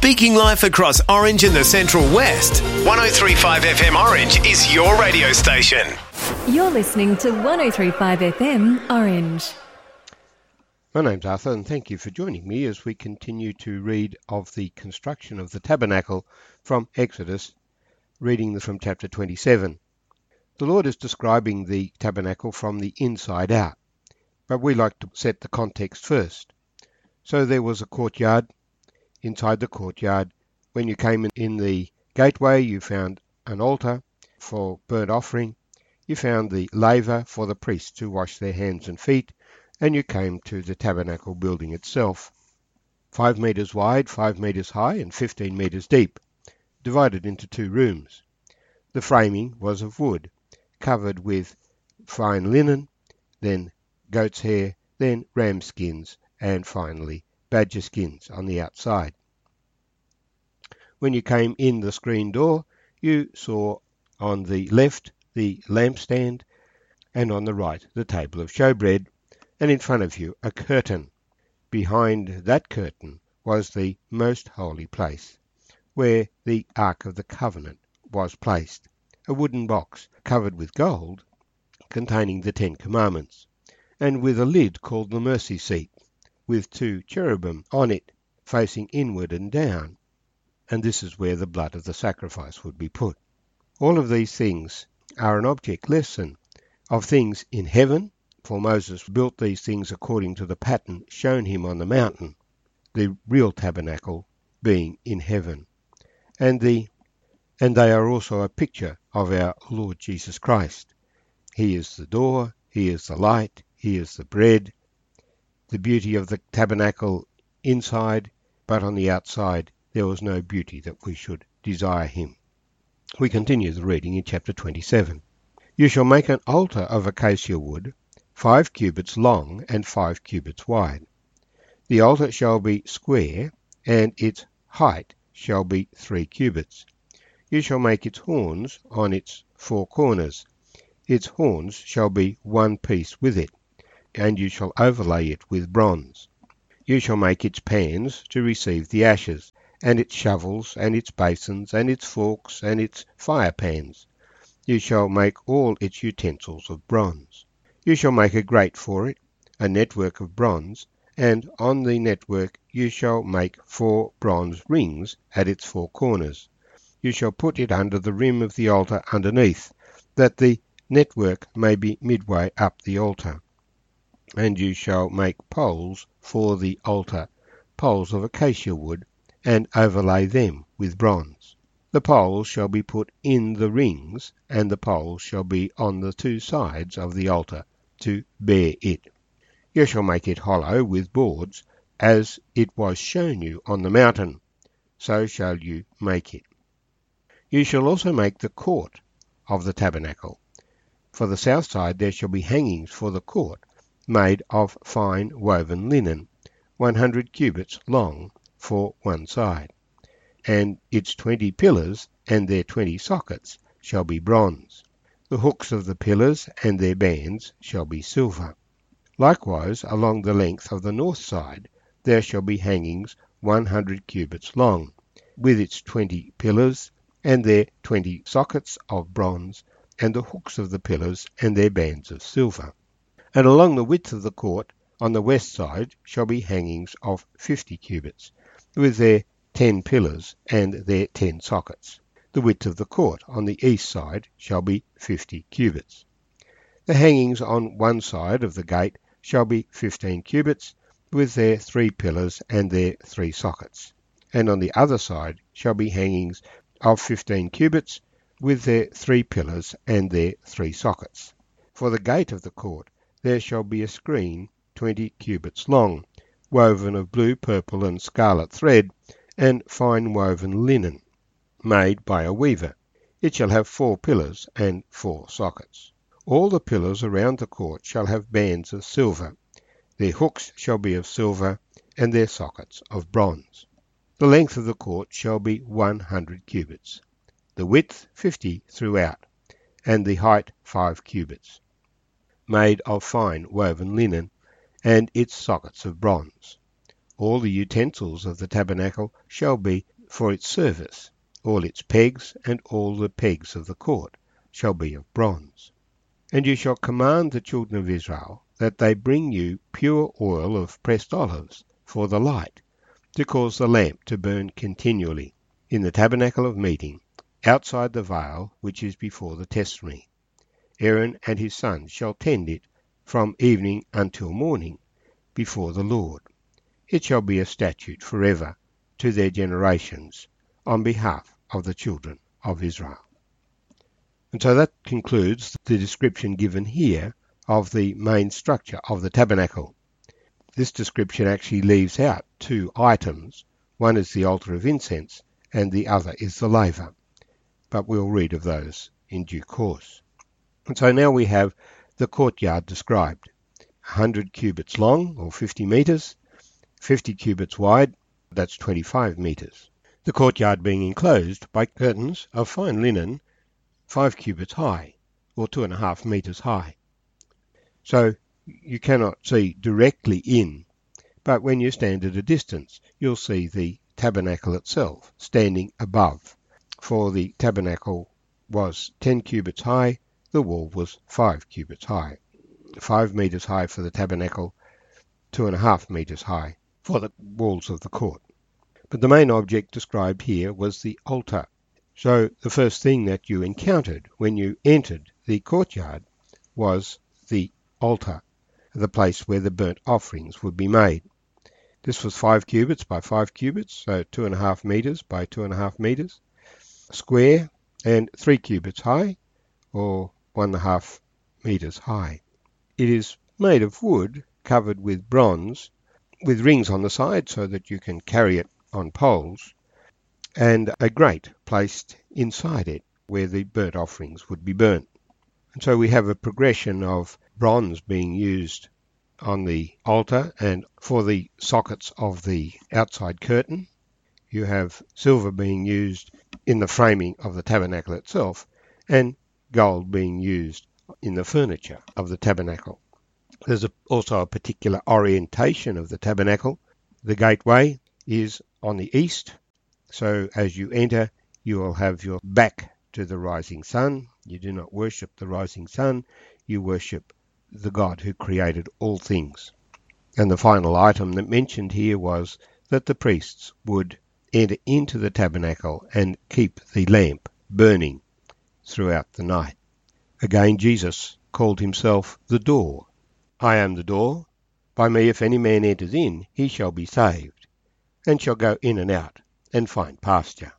Speaking life across Orange and the Central West. 103.5 FM Orange is your radio station. You're listening to 103.5 FM Orange. My name's Arthur, and thank you for joining me as we continue to read of the construction of the tabernacle from Exodus, reading from chapter 27. The Lord is describing the tabernacle from the inside out, but we like to set the context first. So there was a courtyard. Inside the courtyard, when you came in the gateway, you found an altar for burnt offering. You found the laver for the priests to wash their hands and feet, and you came to the tabernacle building itself. 5 meters wide, 5 meters high, and 15 meters deep, divided into 2 rooms. The framing was of wood, covered with fine linen, then goat's hair, then ram skins, and finally badger skins on the outside. When you came in the screen door, you saw on the left the lampstand, and on the right the table of showbread, and in front of you a curtain. Behind that curtain was the most holy place, where the Ark of the Covenant was placed, a wooden box covered with gold containing the 10 Commandments, and with a lid called the mercy seat, with 2 cherubim on it facing inward and down, and this is where the blood of the sacrifice would be put. All of these things are an object lesson of things in heaven, for Moses built these things according to the pattern shown him on the mountain, the real tabernacle being in heaven. And they are also a picture of our Lord Jesus Christ. He is the door, he is the light, he is the bread. The beauty of the tabernacle inside, but on the outside there was no beauty that we should desire him. We continue the reading in chapter 27. You shall make an altar of acacia wood, 5 cubits long and 5 cubits wide. The altar shall be square, and its height shall be 3 cubits. You shall make its horns on its 4 corners. Its horns shall be one piece with it, and you shall overlay it with bronze. You shall make its pans to receive the ashes, and its shovels, and its basins, and its forks, and its fire pans. You shall make all its utensils of bronze. You shall make a grate for it, a network of bronze, and on the network you shall make 4 bronze rings at its 4 corners. You shall put it under the rim of the altar underneath, that the network may be midway up the altar. And you shall make poles for the altar, poles of acacia wood, and overlay them with bronze. The poles shall be put in the rings, and the poles shall be on the 2 sides of the altar to bear it. You shall make it hollow with boards, as it was shown you on the mountain. So shall you make it. You shall also make the court of the tabernacle. For the south side there shall be hangings for the court, made of fine woven linen, 100 cubits long for one side, and its 20 pillars and their 20 sockets shall be bronze. The hooks of the pillars and their bands shall be silver. Likewise along the length of the north side there shall be hangings 100 cubits long, with its 20 pillars and their 20 sockets of bronze, and the hooks of the pillars and their bands of silver. And along the width of the court on the west side shall be hangings of 50 cubits, with their 10 pillars and their 10 sockets. The width of the court on the east side shall be 50 cubits. The hangings on one side of the gate shall be 15 cubits, with their 3 pillars and their 3 sockets. And on the other side shall be hangings of 15 cubits, with their 3 pillars and their 3 sockets. For the gate of the court there shall be a screen 20 cubits long, woven of blue, purple, and scarlet thread, and fine woven linen, made by a weaver. It shall have 4 pillars and 4 sockets. All the pillars around the court shall have bands of silver. Their hooks shall be of silver, and their sockets of bronze. The length of the court shall be 100 cubits, the width 50 throughout, and the height 5 cubits, made of fine woven linen, and its sockets of bronze. All the utensils of the tabernacle shall be for its service. All its pegs and all the pegs of the court shall be of bronze. And you shall command the children of Israel that they bring you pure oil of pressed olives for the light, to cause the lamp to burn continually in the tabernacle of meeting, outside the veil which is before the testimony. Aaron and his sons shall tend it from evening until morning before the Lord. It shall be a statute forever to their generations on behalf of the children of Israel. And so that concludes the description given here of the main structure of the tabernacle. This description actually leaves out two items. One is the altar of incense and the other is the laver. But we'll read of those in due course. And so now we have the courtyard described. 100 cubits long, or 50 metres, 50 cubits wide, that's 25 metres. The courtyard being enclosed by curtains of fine linen 5 cubits high, or 2.5 metres high. So you cannot see directly in, but when you stand at a distance, you'll see the tabernacle itself standing above. For the tabernacle was 10 cubits high, the wall was 5 cubits high. 5 metres high for the tabernacle, 2.5 metres high for the walls of the court. But the main object described here was the altar. So the first thing that you encountered when you entered the courtyard was the altar, the place where the burnt offerings would be made. This was 5 cubits by 5 cubits, so 2.5 metres by 2.5 metres, square, and 3 cubits high, or 1.5 metres high. It is made of wood covered with bronze, with rings on the side so that you can carry it on poles, and a grate placed inside it where the burnt offerings would be burnt. And so we have a progression of bronze being used on the altar and for the sockets of the outside curtain. You have silver being used in the framing of the tabernacle itself, and gold being used in the furniture of the tabernacle. There's also a particular orientation of the tabernacle. The gateway is on the east, so as you enter, you will have your back to the rising sun. You do not worship the rising sun, you worship the God who created all things. And the final item that mentioned here was that the priests would enter into the tabernacle and keep the lamp burning throughout the night. Again, Jesus called himself the door. I am the door. By me if any man enters in, he shall be saved, and shall go in and out, and find pasture.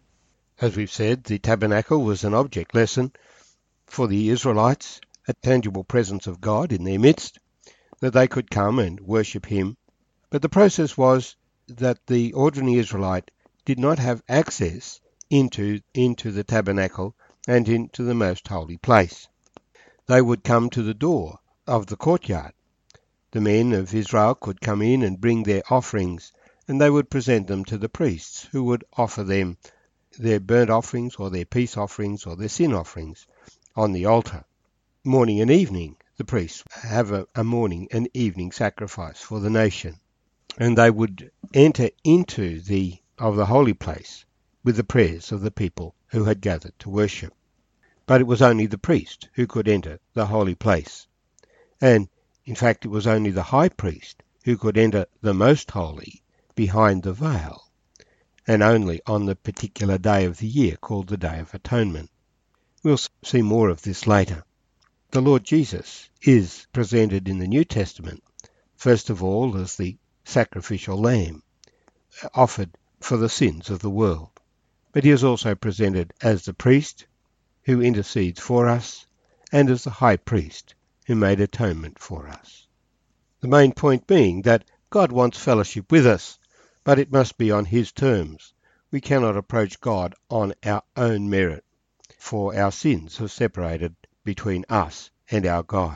As we've said, the tabernacle was an object lesson for the Israelites, a tangible presence of God in their midst, that they could come and worship him. But the process was that the ordinary Israelite did not have access into the tabernacle and into the most holy place. They would come to the door of the courtyard. The men of Israel could come in and bring their offerings, and they would present them to the priests, who would offer them their burnt offerings or their peace offerings or their sin offerings on the altar. Morning and evening, the priests have a morning and evening sacrifice for the nation, and they would enter into the holy place with the prayers of the people who had gathered to worship. But it was only the priest who could enter the holy place, and in fact it was only the high priest who could enter the most holy behind the veil, and only on the particular day of the year called the Day of Atonement. We'll see more of this later. The Lord Jesus is presented in the New Testament, first of all as the sacrificial lamb, offered for the sins of the world. But he is also presented as the priest who intercedes for us, and as the high priest who made atonement for us. The main point being that God wants fellowship with us, but it must be on his terms. We cannot approach God on our own merit, for our sins have separated between us and our God.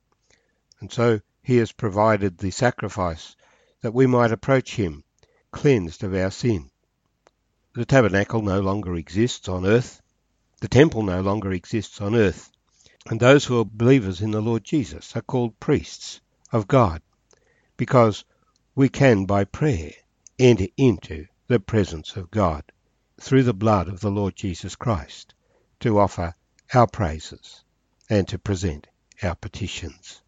And so he has provided the sacrifice that we might approach him, cleansed of our sin. The tabernacle no longer exists on earth. The temple no longer exists on earth. And those who are believers in the Lord Jesus are called priests of God, because we can, by prayer, enter into the presence of God through the blood of the Lord Jesus Christ, to offer our praises and to present our petitions.